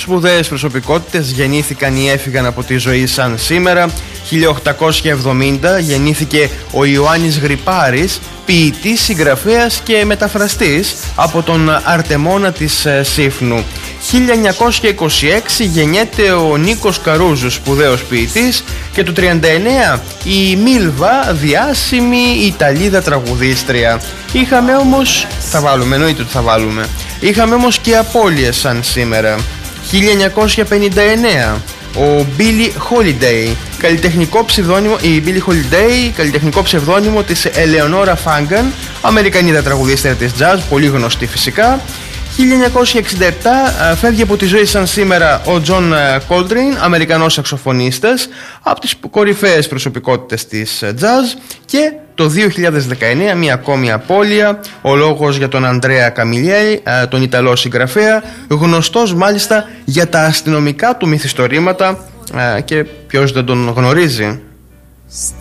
σπουδαίες προσωπικότητες γεννήθηκαν ή έφυγαν από τη ζωή σαν σήμερα. 1870 γεννήθηκε ο Ιωάννης Γρυπάρης, ποιητής, συγγραφέας και μεταφραστής από τον Αρτεμόνα της Σύφνου. 1926 γεννιέται ο Νίκος Καρούζος, σπουδαίος ποιητής, και το 1939 η Μίλβα, διάσημη Ιταλίδα τραγουδίστρια. Είχαμε όμως, εννοείται ότι θα βάλουμε, είχαμε όμως και απώλειες σαν σήμερα. 1959 ο Billie Holiday, καλλιτεχνικό ψευδόνυμο, η Billie Holiday, καλλιτεχνικό ψευδόνυμο της Ελεονόρα Φάγκαν, Αμερικανίδα τραγουδίστρια της jazz, πολύ γνωστή φυσικά. 1967 φεύγει από τη ζωή σαν σήμερα ο Τζον Κόλτρεϊν, Αμερικανός σαξοφωνίστας, από τις κορυφαίες προσωπικότητες της jazz. Και το 2019 μια ακόμη απώλεια, ο λόγος για τον Αντρέα Καμιλιέλη, τον Ιταλό συγγραφέα, γνωστός μάλιστα για τα αστυνομικά του μυθιστορήματα, και ποιος δεν τον γνωρίζει.